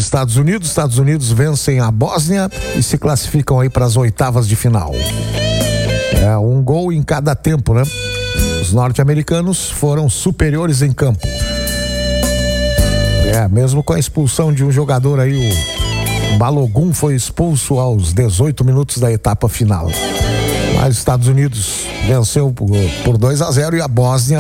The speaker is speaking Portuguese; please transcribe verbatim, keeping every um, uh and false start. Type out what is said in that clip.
Estados Unidos. Estados Unidos vencem a Bósnia e se classificam aí para as oitavas de final. É um gol em cada tempo, né? Os norte-americanos foram superiores em campo. É, mesmo com a expulsão de um jogador aí, o Balogun foi expulso aos dezoito minutos da etapa final. Mas os Estados Unidos venceu por dois a zero e a Bósnia